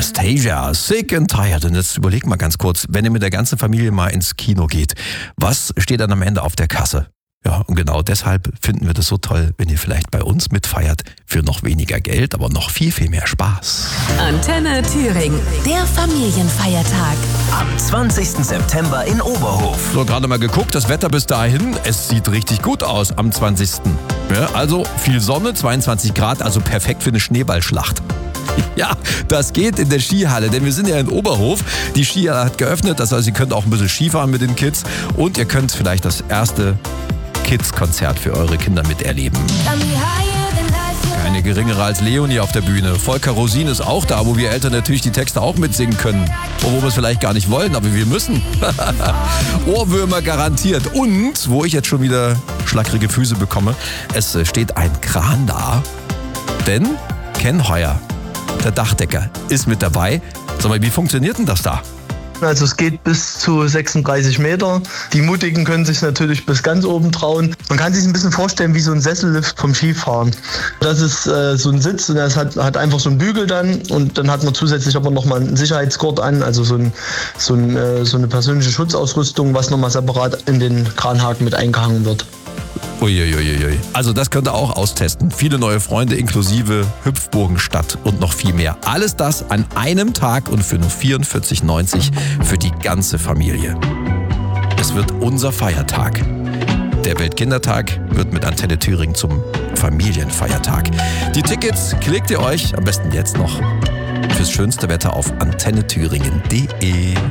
Anastasia, Sick and Tired. Und jetzt überlegt mal ganz kurz, wenn ihr mit der ganzen Familie mal ins Kino geht, was steht dann am Ende auf der Kasse? Ja, und genau deshalb finden wir das so toll, wenn ihr vielleicht bei uns mitfeiert, für noch weniger Geld, aber noch viel, viel mehr Spaß. Antenne Thüringen, der Familienfeiertag. Am 20. September in Oberhof. So, gerade mal geguckt, das Wetter bis dahin, es sieht richtig gut aus am 20. Ja, also viel Sonne, 22 Grad, also perfekt für eine Schneeballschlacht. Ja, das geht in der Skihalle, denn wir sind ja in Oberhof. Die Skihalle hat geöffnet, das heißt, ihr könnt auch ein bisschen Skifahren mit den Kids und ihr könnt vielleicht das erste Kids-Konzert für eure Kinder miterleben. Keine geringere als Leonie auf der Bühne. Volker Rosin ist auch da, wo wir Eltern natürlich die Texte auch mitsingen können. Obwohl wir es vielleicht gar nicht wollen, aber wir müssen. Ohrwürmer garantiert. Und, wo ich jetzt schon wieder schlackrige Füße bekomme, es steht ein Kran da. Denn Ken Heuer, der Dachdecker, ist mit dabei. Sag mal, wie funktioniert denn das da? Also es geht bis zu 36 Meter. Die Mutigen können sich natürlich bis ganz oben trauen. Man kann sich ein bisschen vorstellen wie so ein Sessellift vom Skifahren. Das ist so ein Sitz und das hat einfach so einen Bügel dann und dann hat man zusätzlich aber nochmal einen Sicherheitsgurt an, also so eine persönliche Schutzausrüstung, was nochmal separat in den Kranhaken mit eingehangen wird. Uiuiuiui. Also das könnt ihr auch austesten. Viele neue Freunde inklusive Hüpfburgenstadt und noch viel mehr. Alles das an einem Tag und für nur 44,90 für die ganze Familie. Es wird unser Feiertag. Der Weltkindertag wird mit Antenne Thüringen zum Familienfeiertag. Die Tickets klickt ihr euch am besten jetzt noch fürs schönste Wetter auf antennethüringen.de.